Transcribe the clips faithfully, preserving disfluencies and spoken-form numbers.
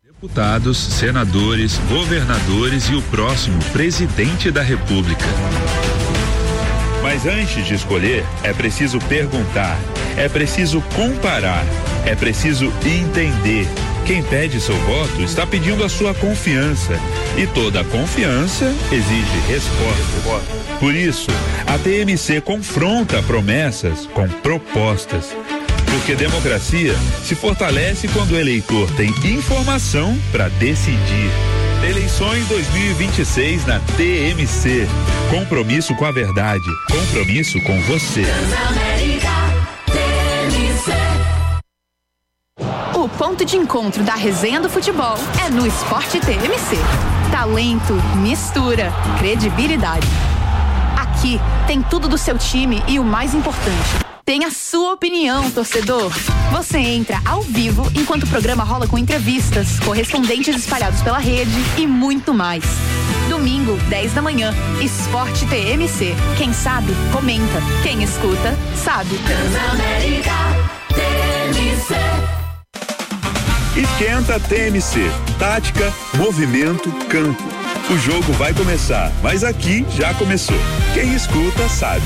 Deputados, senadores, governadores e o próximo presidente da República. Mas antes de escolher, é preciso perguntar, é preciso comparar, é preciso entender. Quem pede seu voto está pedindo a sua confiança. E toda confiança exige resposta. Por isso, a T M C confronta promessas com propostas. Porque democracia se fortalece quando o eleitor tem informação para decidir. Eleições dois mil e vinte e seis na T M C. Compromisso com a verdade. Compromisso com você. O ponto de encontro da resenha do futebol é no Esporte T M C. Talento, mistura, credibilidade. Aqui tem tudo do seu time e o mais importante, tem a sua opinião, torcedor. Você entra ao vivo enquanto o programa rola com entrevistas, correspondentes espalhados pela rede e muito mais. Domingo, dez da manhã, Esporte T M C. Quem sabe, comenta. Quem escuta, sabe. Transamérica T M C. Esquenta T M C. Tática, movimento, campo. O jogo vai começar, mas aqui já começou. Quem escuta, sabe.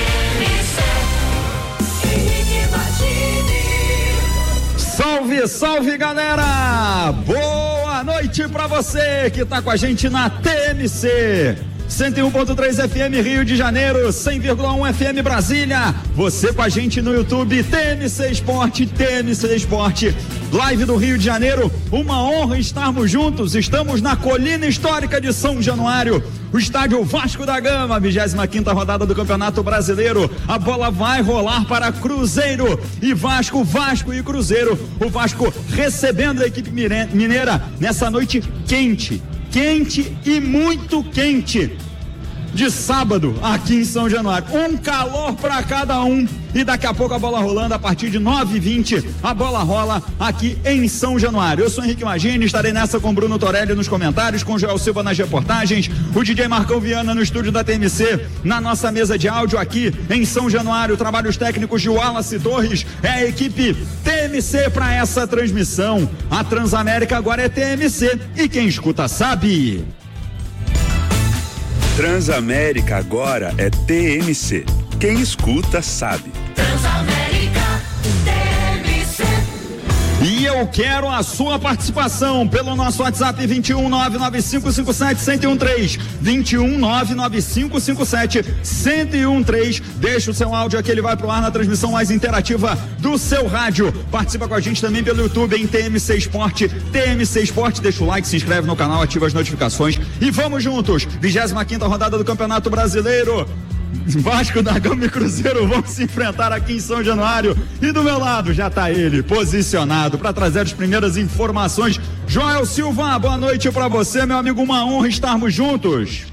Salve, salve, galera! Boa noite pra você que tá com a gente na T M C. cento e um ponto três F M Rio de Janeiro, cem vírgula um F M Brasília. Você com a gente no YouTube, T M C Esporte, T M C Esporte, live do Rio de Janeiro. Uma honra estarmos juntos. Estamos na colina histórica de São Januário, o estádio Vasco da Gama, vigésima quinta rodada do Campeonato Brasileiro. A bola vai rolar para Cruzeiro e Vasco, Vasco e Cruzeiro. O Vasco recebendo a equipe mineira nessa noite quente. Quente e muito quente de sábado aqui em São Januário. Um calor para cada um. E daqui a pouco a bola rolando a partir de nove e vinte. A bola rola aqui em São Januário. Eu sou Henrique Magini, estarei nessa com Bruno Torelli nos comentários, com Joel Silva nas reportagens, o D J Marcão Viana no estúdio da T M C, na nossa mesa de áudio aqui em São Januário. Trabalhos técnicos de Wallace Torres. É a equipe T M C para essa transmissão. A Transamérica agora é T M C e quem escuta sabe. Transamérica agora é T M C. Quem escuta sabe. Transamérica T M C. E eu quero a sua participação pelo nosso WhatsApp vinte e um nove nove cinco cinco sete um zero um três, vinte e um nove nove cinco cinco sete um zero um três. Deixa o seu áudio aqui, ele vai pro ar na transmissão mais interativa do seu rádio. Participa com a gente também pelo YouTube em T M C Esporte, T M C Esporte. Deixa o like, se inscreve no canal, ativa as notificações e vamos juntos. vigésima quinta rodada do Campeonato Brasileiro. Vasco da Gama e Cruzeiro vão se enfrentar aqui em São Januário e do meu lado já tá ele, posicionado para trazer as primeiras informações. Joel Silva, boa noite para você, meu amigo, uma honra estarmos juntos.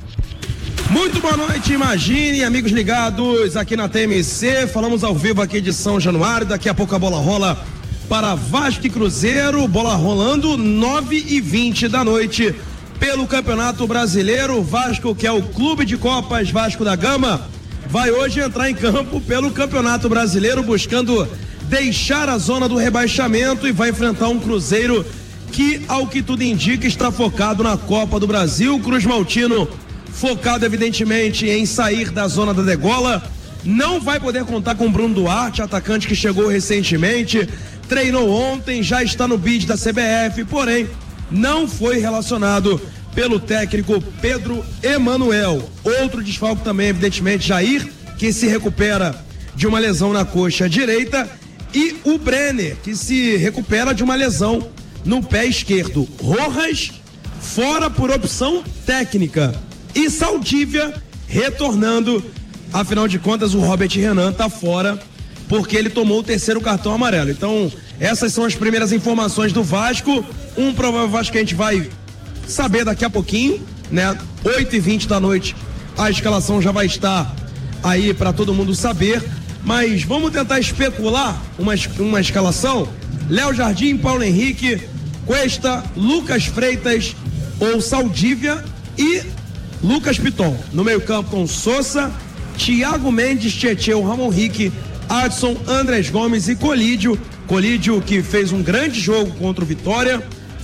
Muito boa noite, imagine, amigos ligados aqui na T M C, falamos ao vivo aqui de São Januário, daqui a pouco a bola rola para Vasco e Cruzeiro, bola rolando nove e vinte da noite. Pelo Campeonato Brasileiro, Vasco, que é o clube de Copas Vasco da Gama, vai hoje entrar em campo pelo Campeonato Brasileiro, buscando deixar a zona do rebaixamento e vai enfrentar um Cruzeiro que, ao que tudo indica, está focado na Copa do Brasil. O Cruz Maltino, focado evidentemente em sair da zona da degola, não vai poder contar com o Bruno Duarte, atacante que chegou recentemente, treinou ontem, já está no bid da C B F, porém não foi relacionado pelo técnico Pedro Emanuel. Outro desfalque também, evidentemente, Jair, que se recupera de uma lesão na coxa direita, e o Brenner, que se recupera de uma lesão no pé esquerdo. Rojas fora por opção técnica e Saldívia retornando. Afinal de contas, o Robert Renan tá fora porque ele tomou o terceiro cartão amarelo. Então, essas são as primeiras informações do Vasco. Um provável Vasco que a gente vai saber daqui a pouquinho, né? oito e vinte da noite, a escalação já vai estar aí para todo mundo saber. Mas vamos tentar especular uma, uma escalação. Léo Jardim, Paulo Henrique, Cuesta, Lucas Freitas ou Saldívia e Lucas Piton. No meio campo com Sousa, Thiago Mendes, Tietê, Ramon Henrique, Adson, Andrés Gomes e Colídio. Colídio que fez um grande jogo contra o Vitória,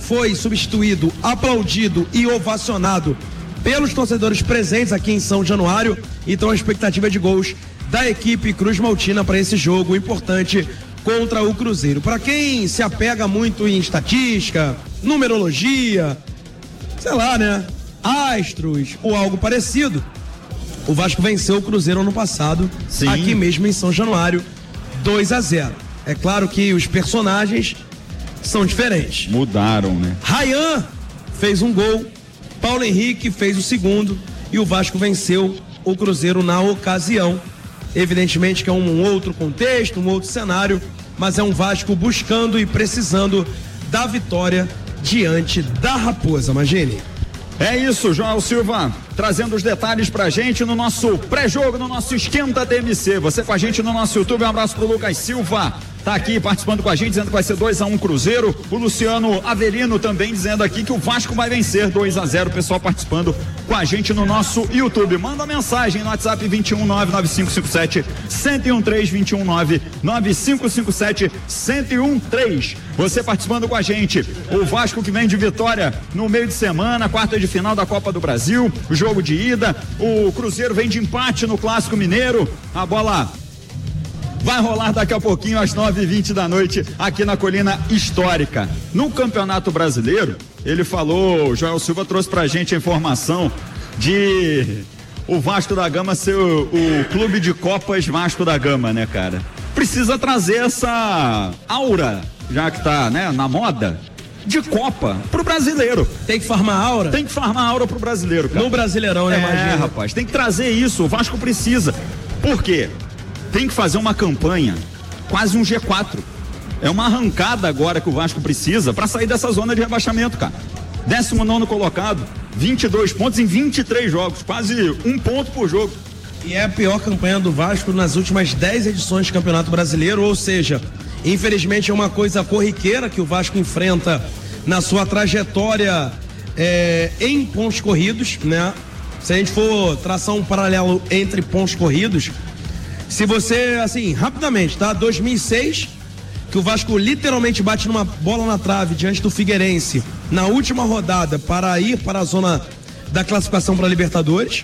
foi substituído, aplaudido e ovacionado pelos torcedores presentes aqui em São Januário. Então a expectativa é de gols da equipe Cruz Maltina para esse jogo importante contra o Cruzeiro. Para quem se apega muito em estatística, numerologia, sei lá, né, astros ou algo parecido, o Vasco venceu o Cruzeiro ano passado, Sim. aqui mesmo em São Januário, dois a zero. É claro que os personagens são diferentes. Mudaram, né? Ryan fez um gol, Paulo Henrique fez o segundo e o Vasco venceu o Cruzeiro na ocasião. Evidentemente que é um outro contexto, um outro cenário, mas é um Vasco buscando e precisando da vitória diante da Raposa, imagine. É isso, João Silva, trazendo os detalhes pra gente no nosso pré-jogo, no nosso Esquenta T M C. Você com a gente no nosso YouTube, um abraço pro Lucas Silva, tá aqui participando com a gente, dizendo que vai ser dois a um Cruzeiro. O Luciano Avelino também dizendo aqui que o Vasco vai vencer dois a zero. O pessoal participando com a gente no nosso YouTube. Manda mensagem no WhatsApp vinte e um nove nove cinco cinco sete um zero um três, vinte e um nove nove cinco cinco sete um zero um três. Você participando com a gente. O Vasco que vem de vitória no meio de semana, quarta de final da Copa do Brasil, o jogo de ida. O Cruzeiro vem de empate no Clássico Mineiro. A bola vai rolar daqui a pouquinho às nove e vinte da noite aqui na Colina Histórica. No Campeonato Brasileiro, ele falou, o Joel Silva trouxe pra gente a informação de o Vasco da Gama ser o, o clube de Copas Vasco da Gama, né, cara? Precisa trazer essa aura, já que tá, né, na moda, de Copa pro brasileiro. Tem que farmar aura? Tem que farmar aura pro brasileiro, cara. No Brasileirão, né, é, imagina? É, rapaz, tem que trazer isso, o Vasco precisa. Por quê? Tem que fazer uma campanha, quase um G quatro. É uma arrancada agora que o Vasco precisa para sair dessa zona de rebaixamento, cara. décimo nono colocado, vinte e dois pontos em vinte e três jogos, quase um ponto por jogo. E é a pior campanha do Vasco nas últimas dez edições do Campeonato Brasileiro, ou seja, infelizmente é uma coisa corriqueira que o Vasco enfrenta na sua trajetória é, em pontos corridos, né? Se a gente for traçar um paralelo entre pontos corridos, se você, assim, rapidamente, tá? dois mil e seis, que o Vasco literalmente bate numa bola na trave diante do Figueirense na última rodada para ir para a zona da classificação para a Libertadores.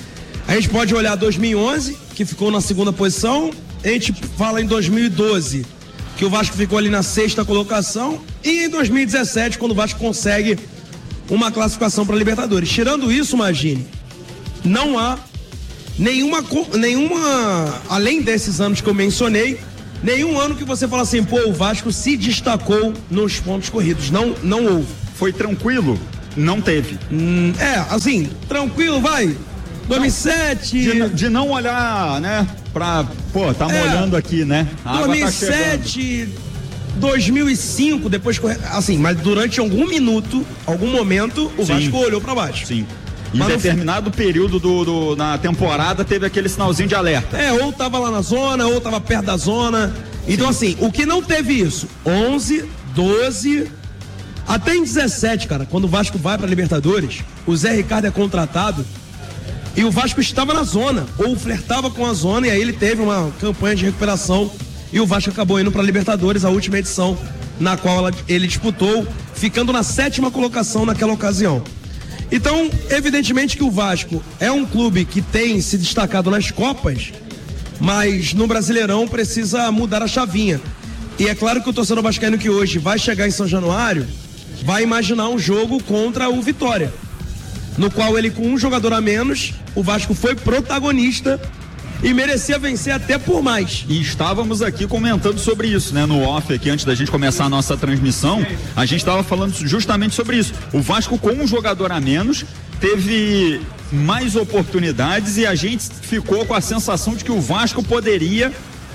A gente pode olhar dois mil e onze, que ficou na segunda posição. A gente fala em dois mil e doze, que o Vasco ficou ali na sexta colocação. E em dois mil e dezessete, quando o Vasco consegue uma classificação para a Libertadores. Tirando isso, imagine, não há Nenhuma, nenhuma, além desses anos que eu mencionei, nenhum ano que você fala assim, pô, o Vasco se destacou nos pontos corridos. Não, não houve. Foi tranquilo? Não teve. Hum, é, assim, tranquilo, vai. dois mil e sete. De, de não olhar, né? Pra, pô, tá molhando é, aqui, né? A dois mil e sete, tá dois mil e cinco, depois, assim, mas durante algum minuto, algum momento, o Sim. Vasco olhou pra baixo. Sim. Em Mas determinado no... período do, do, na temporada teve aquele sinalzinho de alerta. É, ou tava lá na zona, ou tava perto da zona. Então, Sim. assim, o que não teve isso? onze, doze, até em dezessete, cara, quando o Vasco vai pra Libertadores, o Zé Ricardo é contratado e o Vasco estava na zona, ou flertava com a zona, e aí ele teve uma campanha de recuperação e o Vasco acabou indo pra Libertadores, a última edição, na qual ele disputou, ficando na sétima colocação naquela ocasião. Então, evidentemente que o Vasco é um clube que tem se destacado nas Copas, mas no Brasileirão precisa mudar a chavinha. E é claro que o torcedor vascaíno que hoje vai chegar em São Januário vai imaginar um jogo contra o Vitória, no qual ele, com um jogador a menos, o Vasco foi protagonista e merecia vencer até por mais. E estávamos aqui comentando sobre isso, né? No off aqui, antes da gente começar a nossa transmissão, a gente estava falando justamente sobre isso. O Vasco, com um jogador a menos, teve mais oportunidades e a gente ficou com a sensação de que o Vasco poderia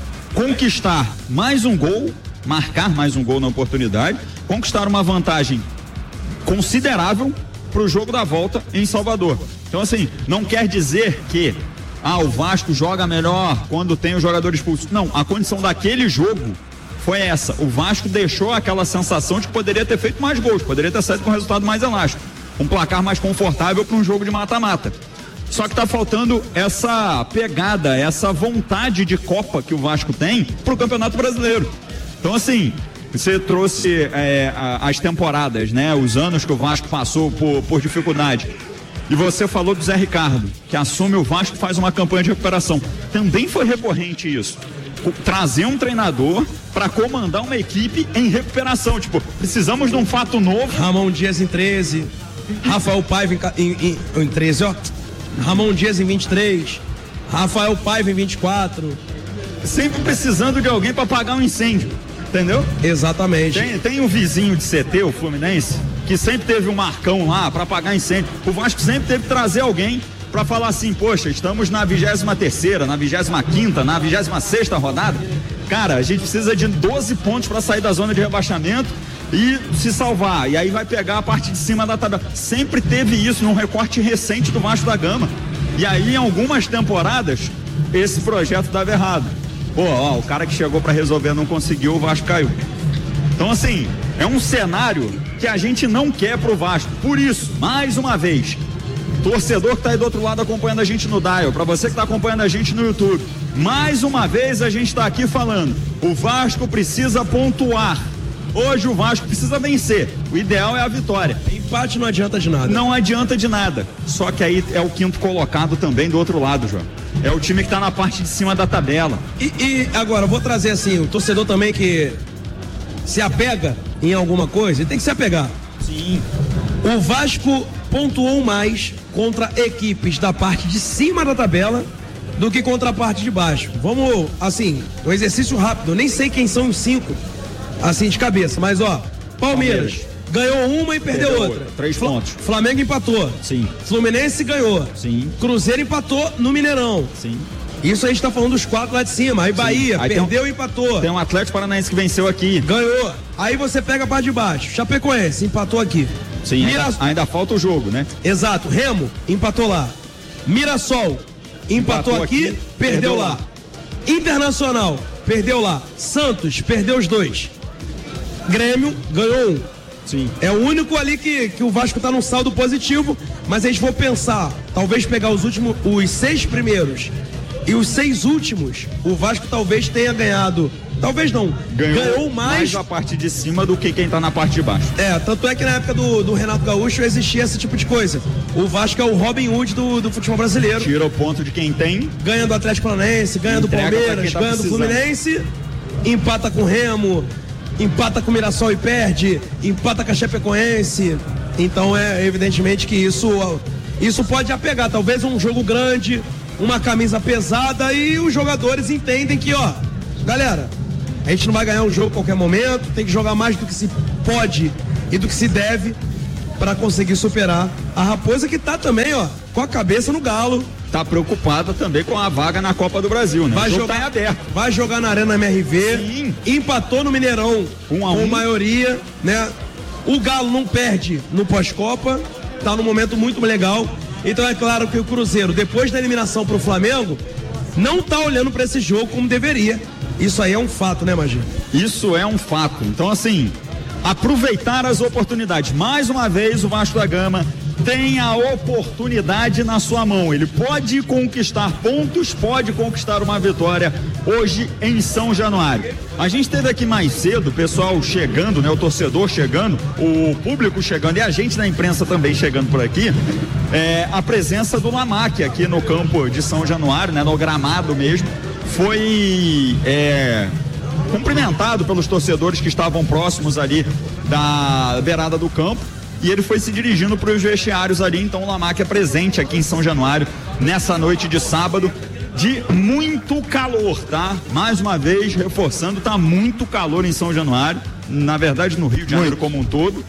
conquistar mais um gol, marcar mais um gol na oportunidade, conquistar uma vantagem considerável para o jogo da volta em Salvador. Então, assim, não quer dizer que ah, o Vasco joga melhor quando tem o jogador expulso. Não, a condição daquele jogo foi essa. O Vasco deixou aquela sensação de que poderia ter feito mais gols, poderia ter saído com um resultado mais elástico, um placar mais confortável para um jogo de mata-mata. Só que tá faltando essa pegada, essa vontade de Copa que o Vasco tem pro Campeonato Brasileiro. Então, assim, Você trouxe é, as temporadas, né? Os anos que o Vasco passou por, por dificuldade. E você falou do Zé Ricardo, que assume o Vasco e faz uma campanha de recuperação. Também foi recorrente isso. Trazer um treinador para comandar uma equipe em recuperação. Tipo, precisamos de um fato novo. Ramon Dias em treze, Rafael Paiva em, em, em, em treze, ó. Ramon Dias em vinte e três, Rafael Paiva em vinte e quatro. Sempre precisando de alguém para apagar um incêndio, entendeu? Exatamente. Tem, tem um vizinho de C T, o Fluminense, que sempre teve um Marcão lá para apagar incêndio. O Vasco sempre teve que trazer alguém para falar assim, poxa, estamos na vigésima terceira, na vigésima quinta, na vigésima sexta rodada. Cara, a gente precisa de doze pontos para sair da zona de rebaixamento e se salvar. E aí vai pegar a parte de cima da tabela. Sempre teve isso num recorte recente do Vasco da Gama. E aí, em algumas temporadas, esse projeto dava errado. Pô, ó, o cara que chegou para resolver não conseguiu, o Vasco caiu. Então, assim, é um cenário que a gente não quer pro Vasco. Por isso, mais uma vez, torcedor que tá aí do outro lado acompanhando a gente no Dial, para você que tá acompanhando a gente no YouTube, mais uma vez a gente tá aqui falando, o Vasco precisa pontuar. Hoje o Vasco precisa vencer. O ideal é a vitória. Empate não adianta de nada. Não adianta de nada. Só que aí é o quinto colocado também do outro lado, João. É o time que tá na parte de cima da tabela. E, e agora, eu vou trazer assim, o torcedor também que se apega em alguma coisa, ele tem que se apegar. Sim. O Vasco pontuou mais contra equipes da parte de cima da tabela do que contra a parte de baixo. Vamos, assim, um exercício rápido. Eu nem sei quem são os cinco, assim, de cabeça. Mas, ó, Palmeiras, Palmeiras. ganhou uma e perdeu, perdeu outra. outra. Três Fla- pontos. Flamengo empatou. Sim. Fluminense ganhou. Sim. Cruzeiro empatou no Mineirão. Sim. Isso a gente tá falando dos quatro lá de cima. Aí Sim. Bahia aí perdeu um, e empatou. Tem um Atlético Paranaense que venceu aqui. Ganhou. Aí você pega a parte de baixo. Chapecoense empatou aqui. Sim, Mira... ainda, ainda falta o jogo, né? Exato. Remo empatou lá. Mirassol empatou, empatou aqui, aqui, perdeu, perdeu lá. lá. Internacional perdeu lá. Santos perdeu os dois. Grêmio ganhou um. Sim. É o único ali que, que o Vasco tá num saldo positivo, mas a gente for pensar, talvez pegar os últimos, os seis primeiros e os seis últimos, o Vasco talvez tenha ganhado, talvez não, ganhou, ganhou mais, mais a parte de cima do que quem tá na parte de baixo. É, tanto é que na época do, do Renato Gaúcho existia esse tipo de coisa. O Vasco é o Robin Hood do, do futebol brasileiro. Tira o ponto de quem tem. Ganha do Atlético Paranaense, ganha do Palmeiras, tá ganha do Fluminense, empata com o Remo, empata com o Mirassol e perde, empata com a Chapecoense. Então é evidentemente que isso, isso pode apegar, talvez um jogo grande, uma camisa pesada, e os jogadores entendem que, ó, galera, a gente não vai ganhar um jogo a qualquer momento, tem que jogar mais do que se pode e do que se deve para conseguir superar a Raposa, que tá também, ó, com a cabeça no galo. Tá preocupada também com a vaga na Copa do Brasil, né? Vai jogar, tá aberto. Vai jogar na Arena M R V. Sim. Empatou no Mineirão um a um. com maioria, né? O Galo não perde no pós-Copa, tá num momento muito legal. Então é claro que o Cruzeiro, depois da eliminação pro Flamengo, não tá olhando para esse jogo como deveria. Isso aí é um fato, né, Magir? Isso é um fato. Então, assim, aproveitar as oportunidades. Mais uma vez, o Vasco da Gama tem a oportunidade na sua mão. Ele pode conquistar pontos, pode conquistar uma vitória hoje em São Januário. A gente teve aqui mais cedo o pessoal chegando, né? O torcedor chegando, o público chegando e a gente da imprensa também chegando por aqui. É, a presença do Lamac aqui no campo de São Januário, né? No gramado mesmo. Foi é, cumprimentado pelos torcedores que estavam próximos ali da beirada do campo. E ele foi se dirigindo para os vestiários ali. Então o Lamac é presente aqui em São Januário nessa noite de sábado de muito calor, tá? Mais uma vez reforçando, tá muito calor em São Januário, na verdade no Rio de Janeiro como um todo,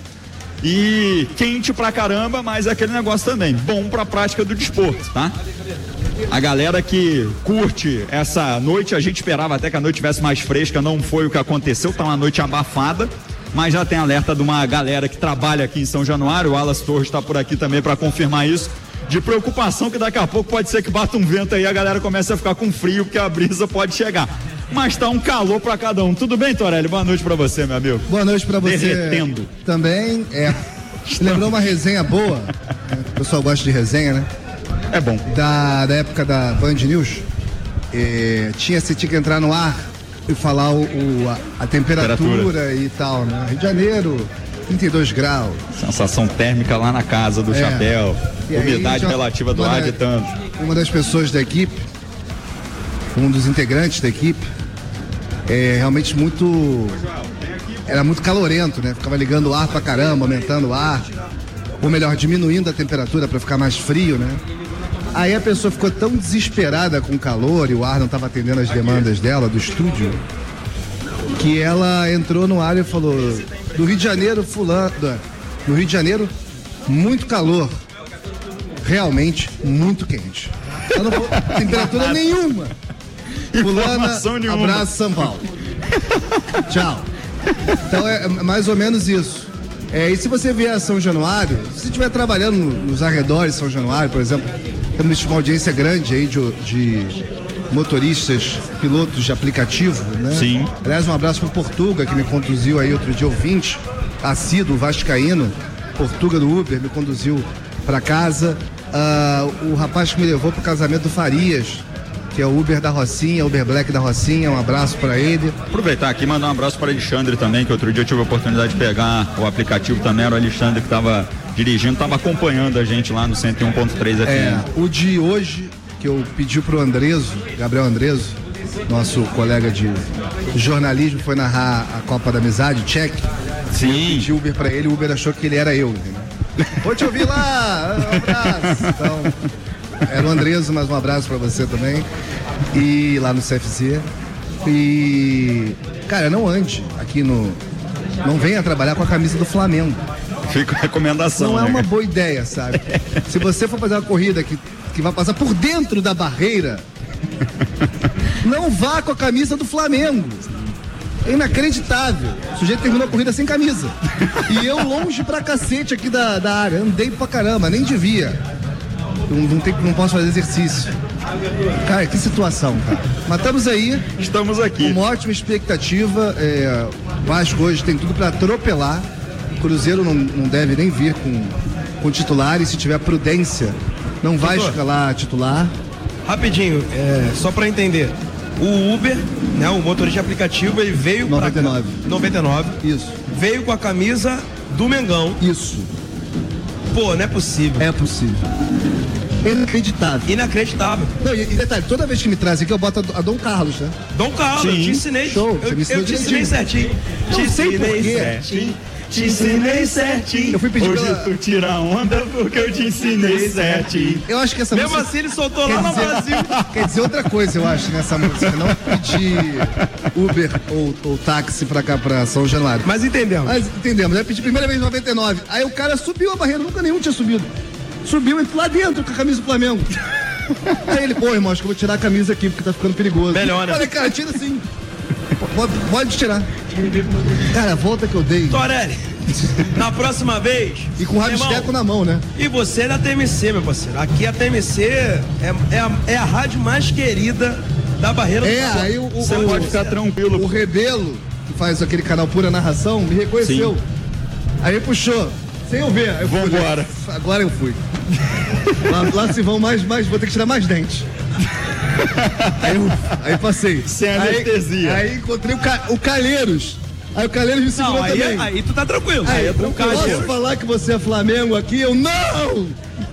e quente pra caramba, mas é aquele negócio também bom pra prática do desporto, tá? A galera que curte essa noite, a gente esperava até que a noite tivesse mais fresca, não foi o que aconteceu, tá uma noite abafada, mas já tem alerta de uma galera que trabalha aqui em São Januário. O Wallace Torres está por aqui também para confirmar isso, de preocupação que daqui a pouco pode ser que bata um vento aí e a galera comece a ficar com frio, porque a brisa pode chegar. Mas tá um calor para cada um. Tudo bem, Torelli? Boa noite para você, meu amigo. Boa noite para você. Derretendo. Também, é. Lembrou uma resenha boa, é, o pessoal gosta de resenha, né? É bom. Da, da época da Band News, é, tinha, você tinha que entrar no ar e falar o, o- a, a temperatura, Temperatura. e tal, né? Rio de Janeiro, trinta e dois graus. Sensação térmica lá na casa do É. chapéu. E aí, Umidade já- relativa do uma ar da- de tanto. Uma das pessoas da equipe, um dos integrantes da equipe, é realmente muito. Era muito calorento, né? Ficava ligando o ar pra caramba, aumentando o ar. Ou melhor, diminuindo a temperatura pra ficar mais frio, né? Aí a pessoa ficou tão desesperada com o calor e o ar não estava atendendo as demandas dela, do estúdio, que ela entrou no ar e falou: do Rio de Janeiro, fulano. No Rio de Janeiro, muito calor. Realmente muito quente. Ela não falou temperatura nenhuma. Fulana, Informação nenhuma. abraço São Paulo. Tchau. Então é mais ou menos isso. É, e se você vier a São Januário, se você estiver trabalhando nos arredores de São Januário, por exemplo, temos uma audiência grande aí de, de motoristas, pilotos de aplicativo, né? Sim. Aliás, um abraço pro Portuga, que me conduziu aí outro dia, ouvinte, assíduo, vascaíno. Portuga do Uber me conduziu para casa. Ah, o rapaz que me levou pro casamento do Farias, que é o Uber da Rocinha, Uber Black da Rocinha, um abraço para ele. Aproveitar aqui e mandar um abraço para o Alexandre também, que outro dia eu tive a oportunidade de pegar o aplicativo também. Era o Alexandre que estava dirigindo, estava acompanhando a gente lá no cento e um ponto três F M. É, o de hoje, que eu pedi pro Andreso, Gabriel Andreso, nosso colega de jornalismo, foi narrar a Copa da Amizade, check. Sim. Pedi Uber pra ele, o Uber achou que ele era eu, entendeu? Vou te ouvir lá, um abraço. Então, era o Andreso, mas um abraço pra você também. E lá no C F Z. E, cara, não ande aqui no... Não venha trabalhar com a camisa do Flamengo. Fica a recomendação. Não é né, uma cara? boa ideia, sabe? Se você for fazer uma corrida que, que vai passar por dentro da barreira, não vá com a camisa do Flamengo. É inacreditável. O sujeito terminou a corrida sem camisa. E eu longe pra cacete aqui da, da área. Andei pra caramba, nem devia. Não, não, tem, não posso fazer exercício. Cara, que situação, cara. Mas estamos aí. Estamos aqui. Uma ótima expectativa. É, o Vasco hoje tem tudo pra atropelar. O Cruzeiro não, não deve nem vir com, com titular. E se tiver prudência, não vai Doutor. escalar titular. Rapidinho, é, só pra entender. O Uber, né, o motorista de aplicativo, ele veio noventa e nove. pra noventa e nove. Isso. Veio com a camisa do Mengão. Isso. Pô, não é possível. É possível. Inacreditável. Inacreditável. Não, e, e detalhe, toda vez que me traz aqui eu boto a, a Dom Carlos, né? Dom Carlos, eu Sim. te ensinei. Show, você Eu, me ensinou eu te ensinei direitinho. certinho. Não te sei por ensinei quê. certinho. Te ensinei certinho. Eu fui pedir Hoje pela... tu tira onda porque eu te ensinei certinho. Eu acho que essa Mesmo música... assim, ele soltou Quer lá no dizer, Brasil. quer dizer outra coisa, eu acho, nessa música. Não pedir Uber ou, ou táxi pra cá, pra São Januário. Mas entendemos. Mas entendemos, né? Pedi primeira vez em noventa e nove. Aí o cara subiu a barreira, nunca nenhum tinha subido. Subiu e lá dentro com a camisa do Flamengo. Aí ele, pô, irmão, acho que eu vou tirar a camisa aqui porque tá ficando perigoso. Melhor, né? Olha, cara, tira assim. Pode, pode tirar. Cara, a volta que eu dei. Torelli, na próxima vez. E com o rabisteco irmão, na mão, né? E você é da T M C, meu parceiro. Aqui a T M C é, é, a, é a rádio mais querida da barreira É, do aí o, o, Você o, pode ficar tranquilo. o Rebelo, que faz aquele canal Pura Narração, me reconheceu. Sim. Aí puxou, sem eu ver. Aí eu fui, Vambora. Agora eu fui. Lá, lá se vão mais, mais, vou ter que tirar mais dente. Aí, eu, aí passei. Sem Aí- anestesia. Aí, encontrei o, Ca, o Calheiros. Aí o Calheiros me segurou Não, aí, também. aí tu tá tranquilo. Aí, Aí é eu posso tranquilo. falar que você é Flamengo aqui? Eu não!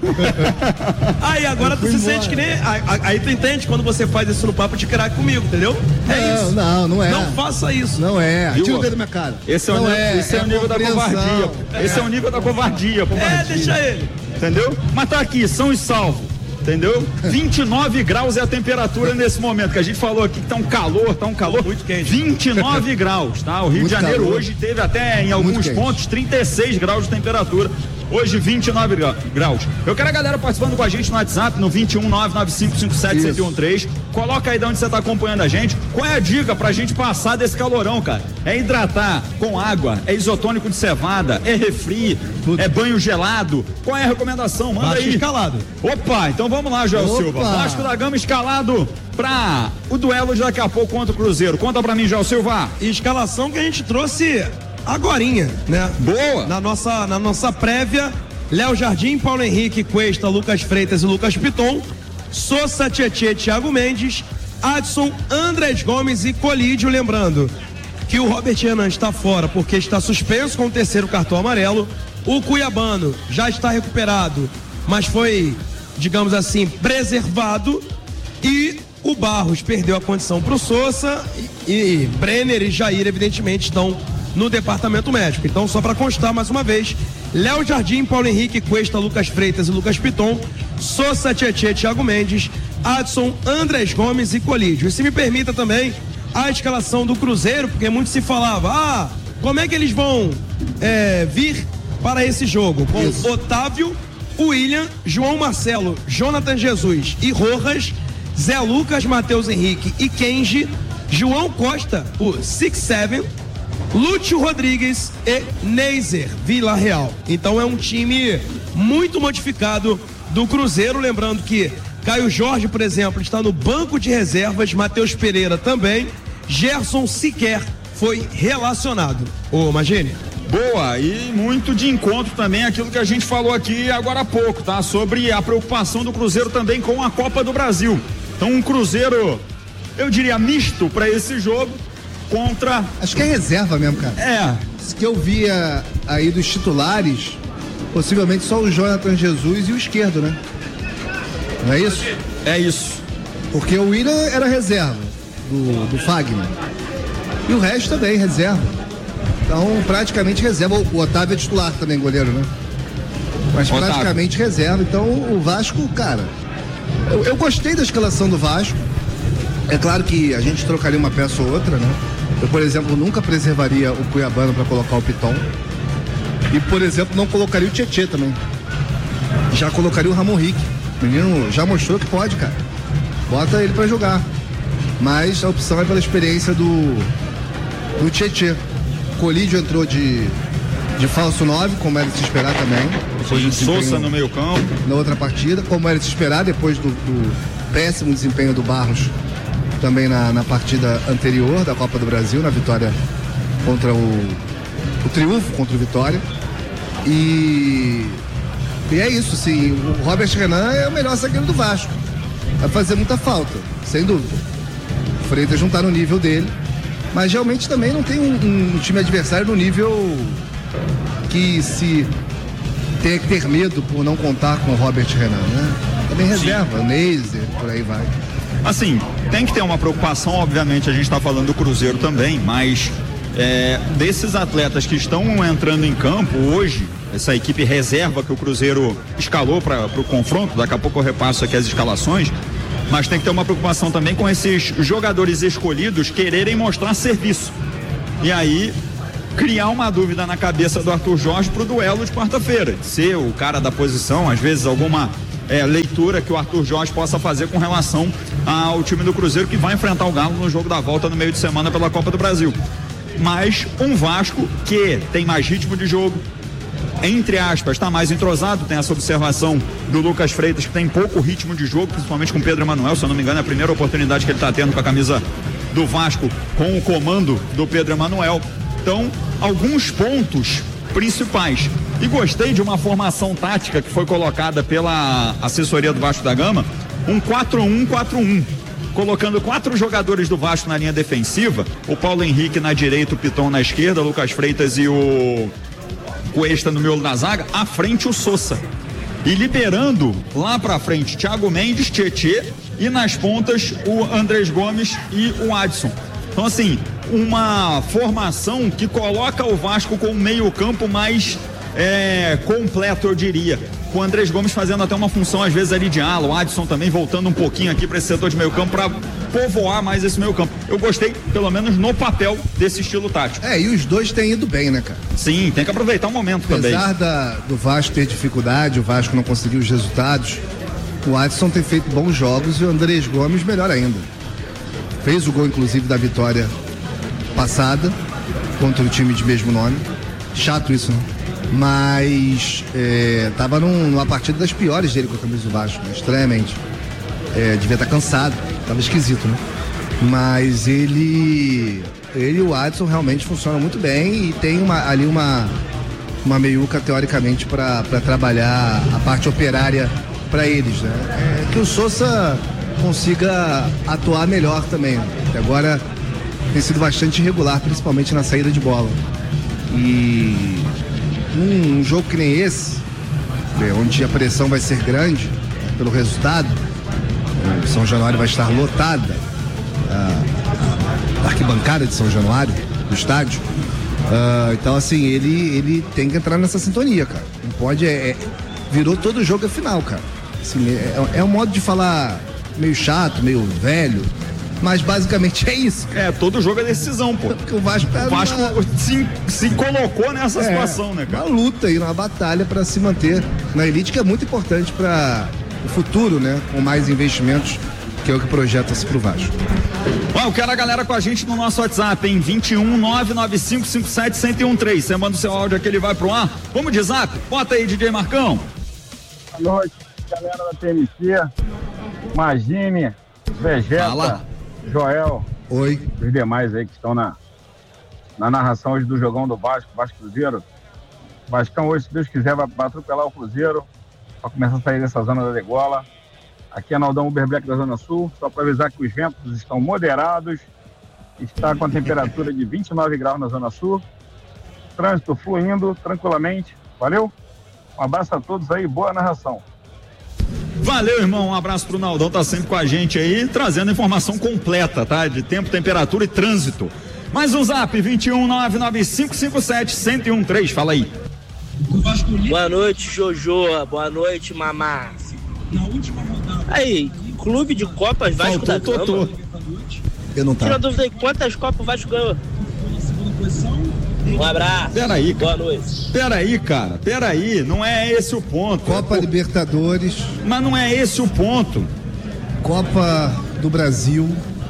Aí agora tu fui se embora. sente que nem. Aí, aí tu entende quando você faz isso no papo de craque comigo, entendeu? É não, isso. não, não é. Não faça isso. Não é. Viu? Tira o dedo da minha cara. Esse é, o, não nível, esse é o nível da compreensão. covardia. pô. Esse é o nível da covardia, pô. É, deixa ele. Entendeu? Mas tá aqui, são os salvos. Entendeu? vinte e nove graus é a temperatura nesse momento, que a gente falou aqui que tá um calor, tá um calor. Muito quente. vinte e nove graus, tá? O Rio Muito de Janeiro calor. hoje teve até em alguns quente. pontos trinta e seis graus de temperatura. Hoje vinte e nove gra- graus. Eu quero a galera participando com a gente no WhatsApp, no vinte e um nove nove cinco cinco sete sete um três. Coloca aí de onde você tá acompanhando a gente. Qual é a dica pra gente passar desse calorão, cara? É hidratar com água, é isotônico de cevada, é refri, é banho gelado. Qual é a recomendação? Manda Vasco aí. escalado. Opa, então vamos lá, Joel Opa. Silva. Vasco da Gama escalado pra o duelo de daqui a pouco contra o Cruzeiro. Conta pra mim, Joel Silva. E escalação que a gente trouxe agorinha, né? Boa. Na nossa, na nossa prévia, Léo Jardim, Paulo Henrique, Cuesta, Lucas Freitas e Lucas Piton, Sousa, Tietê, Thiago Mendes, Adson, Andrés Gomes e Colídio. Lembrando que o Robert Renan está fora porque está suspenso com o terceiro cartão amarelo. O Cuiabano já está recuperado, mas foi, digamos assim, preservado. E o Barros perdeu a condição para o Sousa. E, e Brenner e Jair, evidentemente, estão no departamento médico. Então, só para constar mais uma vez: Léo Jardim, Paulo Henrique, Cuesta, Lucas Freitas e Lucas Piton, Sousa, Tietê, Thiago Mendes, Adson, Andrés Gomes e Colídio. E se me permita também a escalação do Cruzeiro, porque muito se falava, ah, como é que eles vão é, vir para esse jogo? Com Isso. Otávio, William, João Marcelo, Jonathan Jesus e Rojas, Zé Lucas, Matheus Henrique e Kenji, João Costa, o six seven, Lúcio Rodrigues e Neiser Villarreal. Então é um time muito modificado do Cruzeiro. Lembrando que Caio Jorge, por exemplo, está no banco de reservas, Matheus Pereira também, Gerson sequer foi relacionado. Ô, Magini. Boa, e muito de encontro também aquilo que a gente falou aqui agora há pouco, tá? Sobre a preocupação do Cruzeiro também com a Copa do Brasil. Então um Cruzeiro, eu diria, misto para esse jogo contra... Acho que é reserva mesmo, cara. É. Isso que eu via aí dos titulares, possivelmente só o Jonathan Jesus e o esquerdo, né? Não é isso? É isso. Porque o William era reserva do, do Fagner. E o resto também, reserva. Então, praticamente reserva. O Otávio é titular também, goleiro, né? Mas Otávio. Praticamente reserva. Então, o Vasco, cara, eu, eu gostei da escalação do Vasco. É claro que a gente trocaria uma peça ou outra, né? Eu, por exemplo, nunca preservaria o Cuiabano para colocar o Piton. E, por exemplo, não colocaria o Tietê também. Já colocaria o Ramon Rick. O menino já mostrou que pode, cara. Bota ele para jogar. Mas a opção é pela experiência do, do Tietê. Colídio entrou de, de falso nove, como era de se esperar também. Depois de Sousa no meio campo. Na outra partida, como era de se esperar, depois do, do péssimo desempenho do Barros também na, na partida anterior da Copa do Brasil, na vitória contra o, o triunfo contra o Vitória. E, e é isso, sim. O Robert Renan é o melhor zagueiro do Vasco. Vai fazer muita falta, sem dúvida. O Freitas não tá no nível dele. Mas realmente também não tem um, um time adversário no nível que se tem que ter medo por não contar com o Robert Renan, né? Também reserva, Neiser, por aí vai. Assim, tem que ter uma preocupação, obviamente, a gente está falando do Cruzeiro também, mas é, desses atletas que estão entrando em campo hoje, essa equipe reserva que o Cruzeiro escalou para o confronto, daqui a pouco eu repasso aqui as escalações, mas tem que ter uma preocupação também com esses jogadores escolhidos quererem mostrar serviço. E aí, criar uma dúvida na cabeça do Arthur Jorge pro duelo de quarta-feira. De ser o cara da posição, às vezes alguma é, leitura que o Arthur Jorge possa fazer com relação ao time do Cruzeiro que vai enfrentar o Galo no jogo da volta no meio de semana pela Copa do Brasil. Mas um Vasco que tem mais ritmo de jogo, entre aspas, está mais entrosado, tem essa observação do Lucas Freitas, que tem pouco ritmo de jogo, principalmente com o Pedro Emanuel, se eu não me engano é a primeira oportunidade que ele está tendo com a camisa do Vasco, com o comando do Pedro Emanuel. Então, alguns pontos principais. E gostei de uma formação tática que foi colocada pela assessoria do Vasco da Gama, um quatro um quatro um, colocando quatro jogadores do Vasco na linha defensiva, o Paulo Henrique na direita, o Piton na esquerda, o Lucas Freitas e o Cuesta no miolo da zaga, à frente o Sousa. E liberando lá pra frente Thiago Mendes, Tietê e nas pontas o Andrés Gomes e o Adson. Então assim, uma formação que coloca o Vasco com um meio campo mais é, completo, eu diria. Com o Andrés Gomes fazendo até uma função às vezes ali de ala, o Adson também voltando um pouquinho aqui para esse setor de meio campo para povoar mais esse meio campo. Eu gostei, pelo menos no papel, desse estilo tático. É, e os dois têm ido bem, né, cara? Sim, tem que aproveitar o momento Apesar também. Apesar da, do Vasco ter dificuldade, o Vasco não conseguiu os resultados, o Adson tem feito bons jogos e o Andrés Gomes melhor ainda. Fez o gol, inclusive, da vitória passada contra o time de mesmo nome. Chato isso, né? Mas é, tava num, numa partida das piores dele com a camisa do Vasco, né? Estranhamente. É, devia estar cansado, tava esquisito, né? Mas ele ele e o Adson realmente funcionam muito bem e tem uma, ali uma uma meiuca teoricamente para trabalhar a parte operária para eles, né? É, que o Sousa consiga atuar melhor também. Até agora tem sido bastante irregular, principalmente na saída de bola. E um, um jogo que nem esse, onde a pressão vai ser grande pelo resultado, o São Januário vai estar lotada, a, a arquibancada de São Januário, do estádio. Uh, então, assim, ele, ele tem que entrar nessa sintonia, cara. Não pode, é, é, virou todo jogo a final, cara. Assim, é, é um modo de falar meio chato, meio velho, mas basicamente é isso. É, todo jogo é decisão, pô. Porque o Vasco, tá o Vasco numa... se, se colocou nessa é, situação, né, cara? Uma luta aí, uma batalha para se manter na elite, que é muito importante para o futuro, né? Com mais investimentos, que é o que projeta-se pro Vasco. Ó, eu quero a galera com a gente no nosso WhatsApp, em vinte e um, nove nove cinco cinco sete, um zero um três. Você manda o seu áudio aqui, ele vai pro ar. Vamos de zap? Bota aí, D J Marcão. Boa noite, galera da T M C. Imagine, Vegeta, Fala. Joel. Oi. Os demais aí que estão na, na narração hoje do jogão do Vasco, Vasco Cruzeiro. O Vascão hoje, se Deus quiser, vai, vai atropelar o Cruzeiro para começar a sair dessa zona da degola. Aqui é Naldão Uber Black da Zona Sul, só para avisar que os ventos estão moderados, está com a temperatura de vinte e nove graus na Zona Sul, trânsito fluindo tranquilamente, valeu? Um abraço a todos aí, boa narração. Valeu, irmão, um abraço pro Naldão, tá sempre com a gente aí, trazendo informação completa, tá? De tempo, temperatura e trânsito. Mais um zap, vinte e um, nove nove cinco cinco sete, um zero um três, fala aí. Boa noite, Jojo, boa noite, Mamá. Aí, clube de Copas Vasco da Gama. Totô. Eu não tava. Tira dúvida aí, quantas Copas o Vasco ganhou? Um abraço. Peraí, cara. Boa noite. Peraí, cara, peraí, não é esse o ponto. Copa é, Libertadores. Mas não é esse o ponto. Copa do Brasil.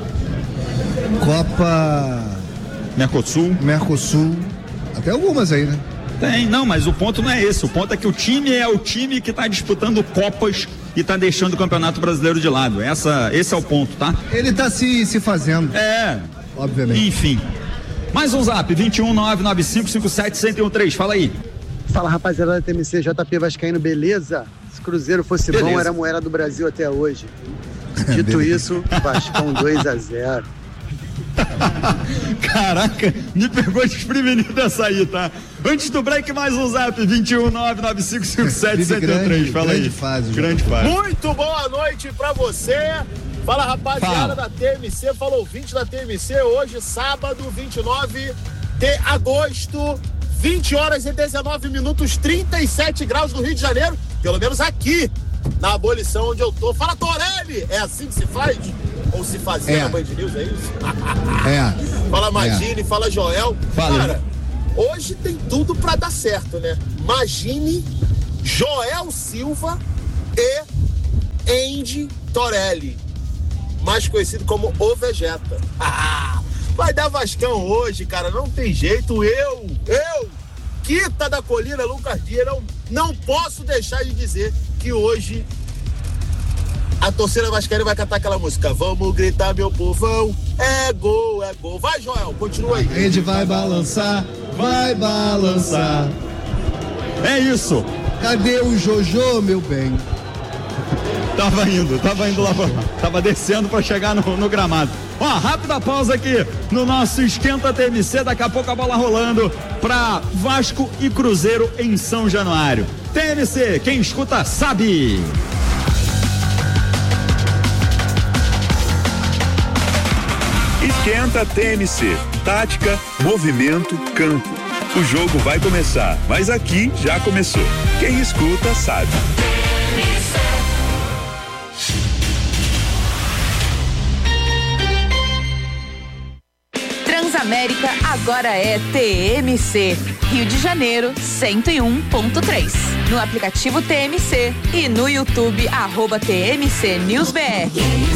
Copa Mercosul. Mercosul. Até algumas aí, né? Tem, não, mas o ponto não é esse. O ponto é que o time é o time que tá disputando Copas e tá deixando o Campeonato Brasileiro de lado. Essa, esse é o ponto, tá? Ele tá se, se fazendo. É. Obviamente. Enfim. Mais um zap, vinte e um, nove nove cinco cinco sete, um zero um três, fala aí. Fala, rapaziada da T M C, J P Vascaíno, beleza? Se Cruzeiro fosse beleza. Bom, era a moeda do Brasil até hoje. Dito isso, Vascão dois a zero. Caraca, me pegou desprevenido essa aí, tá? Antes do break, mais um zap, vinte e um, nove nove cinco cinco sete, um zero um três, fala aí. Grande fase. Grande fase. Muito boa noite pra você. Fala, rapaziada Fala. da T M C, fala ouvinte da T M C, hoje, sábado, vinte e nove de agosto, vinte horas e dezenove minutos, trinta e sete graus no Rio de Janeiro, pelo menos aqui, na abolição onde eu tô. Fala, Torelli, é assim que se faz? Ou se fazia É. na Band News, é isso? É. Fala, Magine, É. fala, Joel. Fala. Cara, hoje tem tudo pra dar certo, né? Magine, Joel Silva e Andy Torelli, mais conhecido como o Vegeta. Vai dar Vascão hoje, cara, não tem jeito. Eu, eu, Quita da Colina, Lucas Dias, não, não posso deixar de dizer que hoje a torcida vascaína vai cantar aquela música. Vamos gritar, meu povão, é gol, é gol. Vai, Joel, continua aí. A gente vai balançar, vai balançar. É isso. Cadê o Jojo, meu bem? Tava indo, tava indo lá, pra, tava descendo pra chegar no, no gramado. Ó, rápida pausa aqui no nosso Esquenta T M C, daqui a pouco a bola rolando pra Vasco e Cruzeiro em São Januário. T M C, quem escuta sabe. Esquenta T M C. Tática, movimento, campo. O jogo vai começar, mas aqui já começou. Quem escuta sabe. Transamérica agora é T M C. Rio de Janeiro, cento e um ponto três. No aplicativo T M C e no YouTube, arroba T M C News B R.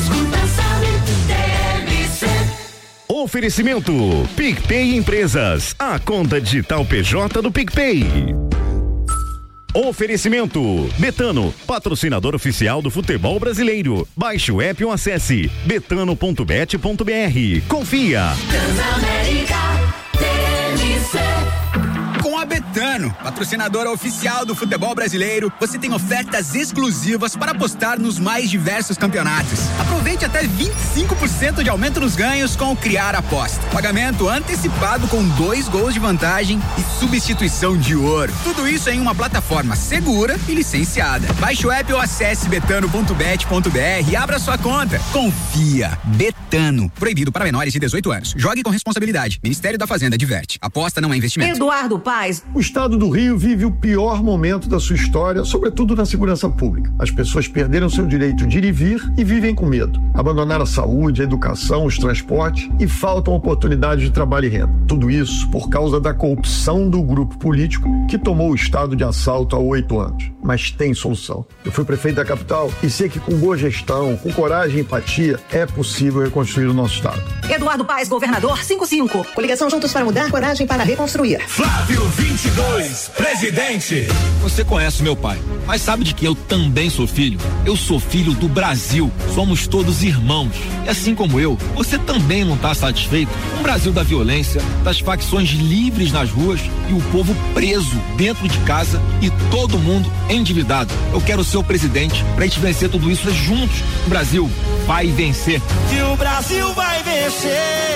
Oferecimento PicPay Empresas, a conta digital P J do PicPay. Oferecimento Betano, patrocinador oficial do futebol brasileiro. Baixe o app ou acesse betano ponto bet ponto br. Confia. Transamérica T M C. Com a B Betano, patrocinadora oficial do futebol brasileiro, você tem ofertas exclusivas para apostar nos mais diversos campeonatos. Aproveite até vinte e cinco por cento de aumento nos ganhos com o Criar Aposta. Pagamento antecipado com dois gols de vantagem e substituição de ouro. Tudo isso em uma plataforma segura e licenciada. Baixe o app ou acesse betano ponto bet ponto br e abra sua conta. Confia. Betano. Proibido para menores de dezoito anos. Jogue com responsabilidade. Ministério da Fazenda adverte. Aposta não é investimento. Eduardo Paes. O estado do Rio vive o pior momento da sua história, sobretudo na segurança pública. As pessoas perderam seu direito de ir e vir e vivem com medo. Abandonaram a saúde, a educação, os transportes e faltam oportunidades de trabalho e renda. Tudo isso por causa da corrupção do grupo político que tomou o estado de assalto há oito anos. Mas tem solução. Eu fui prefeito da capital e sei que com boa gestão, com coragem e empatia, é possível reconstruir o nosso estado. Eduardo Paes, governador cinquenta e cinco. Coligação Juntos para Mudar, coragem para reconstruir. Flávio vinte e dois, presidente. Você conhece meu pai, mas sabe de que eu também sou filho? Eu sou filho do Brasil. Somos todos irmãos. E assim como eu, você também não está satisfeito com o Brasil da violência, das facções livres nas ruas e o povo preso dentro de casa e todo mundo endividado. Eu quero ser o presidente pra gente vencer tudo isso juntos. O Brasil vai vencer. Que o Brasil vai vencer.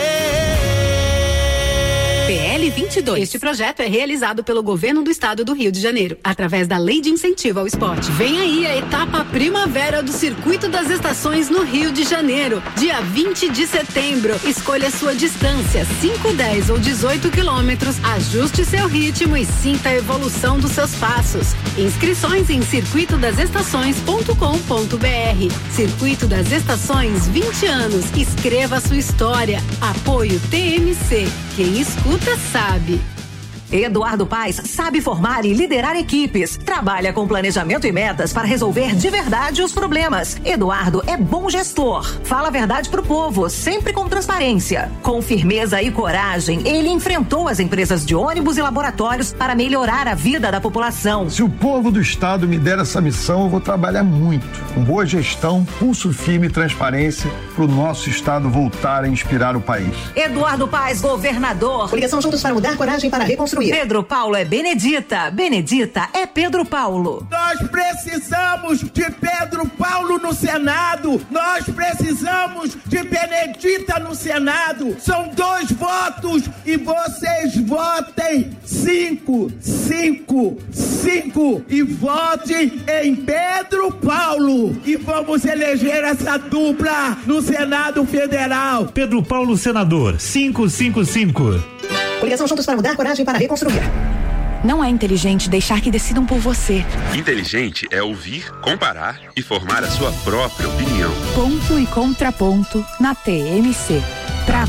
P L vinte e dois. Este projeto é realizado pelo Governo do Estado do Rio de Janeiro, através da Lei de Incentivo ao Esporte. Vem aí a etapa Primavera do Circuito das Estações no Rio de Janeiro, dia vinte de setembro. Escolha sua distância, cinco, dez ou dezoito quilômetros. Ajuste seu ritmo e sinta a evolução dos seus passos. Inscrições em circuito das estações ponto com ponto br. Circuito das Estações, vinte anos. Escreva sua história. Apoio T M C. Quem escuta sabe. Eduardo Paes sabe formar e liderar equipes. Trabalha com planejamento e metas para resolver de verdade os problemas. Eduardo é bom gestor. Fala a verdade pro povo, sempre com transparência. Com firmeza e coragem, ele enfrentou as empresas de ônibus e laboratórios para melhorar a vida da população. Se o povo do estado me der essa missão, eu vou trabalhar muito. Com boa gestão, pulso firme e transparência para o nosso estado voltar a inspirar o país. Eduardo Paes, governador. Coligação Juntos para Mudar, coragem para reconstruir. Pedro Paulo é Benedita. Benedita é Pedro Paulo. Nós precisamos de Pedro Paulo no Senado. Nós precisamos de Benedita no Senado. São dois votos e vocês votem cinco, cinco, cinco e votem em Pedro Paulo. E vamos eleger essa dupla no Senado Federal. Pedro Paulo, senador, cinco cinco cinco. Coligação Juntos para Mudar, coragem para reconstruir. Não é inteligente deixar que decidam por você. Inteligente é ouvir, comparar e formar a sua própria opinião. Ponto e contraponto na T M C.